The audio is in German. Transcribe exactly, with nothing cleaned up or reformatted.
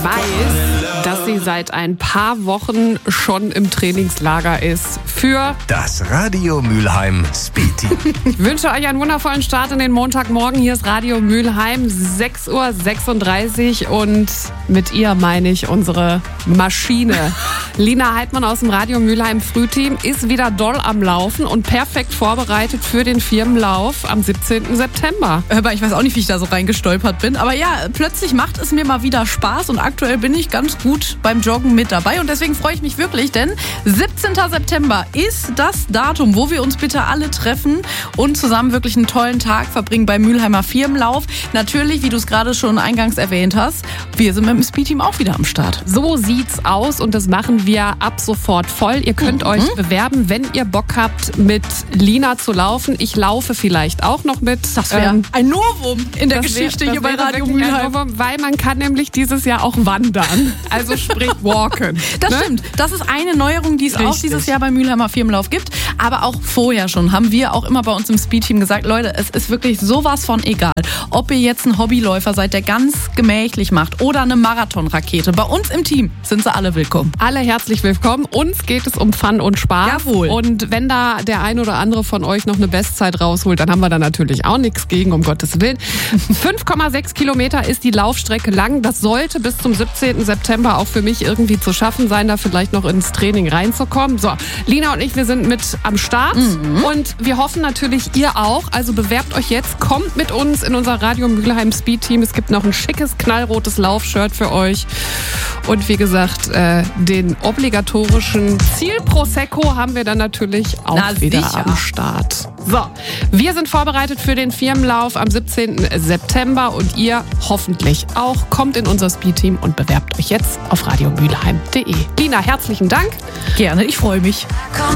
weiß, dass sie seit ein paar Wochen schon im Trainingslager ist für das Radio Mülheim Speed Team. Ich wünsche euch einen wundervollen Start in den Montagmorgen. Hier ist Radio Mülheim, sechs Uhr sechsunddreißig und mit ihr meine ich unsere Maschine. Lina Heidmann aus dem Radio Mülheim Frühteam ist wieder doll am Laufen und perfekt vorbereitet für den Firmenlauf am siebzehnten September. Aber ich weiß auch nicht, wie ich da so reingestolpert bin. Aber ja, plötzlich macht es mir mal wieder Spaß und aktuell bin ich ganz gut beim Joggen mit dabei. Und deswegen freue ich mich wirklich, denn siebzehnten September ist das Datum, wo wir uns bitte alle treffen und zusammen wirklich einen tollen Tag verbringen beim Mülheimer Firmenlauf. Natürlich, wie du es gerade schon eingangs erwähnt hast, wir sind mit dem Speed-Team auch wieder am Start. So sieht's aus und das machen wir ab sofort voll. Ihr könnt mhm. euch bewerben, wenn ihr Bock habt, mit Lina zu laufen. Ich laufe vielleicht auch noch mit. Das wäre ähm, ein Novum in der Geschichte wär, hier bei Radio Mülheim. Novum, weil man kann nämlich dieses Jahr auch wandern. Also sprich walken. Das ne? stimmt. Das ist eine Neuerung, die es Richtig. auch dieses Jahr beim Mülheimer Firmenlauf gibt. Aber auch vorher schon haben wir auch immer bei uns im Speed-Team gesagt, Leute, es ist wirklich sowas von egal, ob ihr jetzt ein Hobbyläufer seid, der ganz gemächlich macht oder eine Marathonrakete. Bei uns im Team sind sie alle willkommen. Alle herzlich willkommen. Uns geht es um Fun und Spaß. Jawohl. Und wenn da der ein oder andere von euch noch eine Bestzeit rausholt, dann haben wir da natürlich auch nichts gegen, um Gottes Willen. fünf Komma sechs Kilometer ist die Laufstrecke lang. Das sollte bis zum siebzehnten September auch für mich irgendwie zu schaffen sein, da vielleicht noch ins Training reinzukommen. So, Lina und ich, wir sind mit am Start mhm. und wir hoffen natürlich, ihr auch. Also bewerbt euch jetzt, kommt mit uns in unser Radio Mülheim Speed Team. Es gibt noch ein schickes, knallrotes Laufshirt für euch. Und wie gesagt, äh, den obligatorischen Ziel Prosecco haben wir dann natürlich auch Na, wieder sicher. am Start. So, wir sind vorbereitet für den Firmenlauf am siebzehnten September und ihr hoffentlich auch. Kommt in unser Speed-Team und bewerbt euch jetzt auf radio mülheim punkt de. Lina, herzlichen Dank. Gerne, ich freue mich.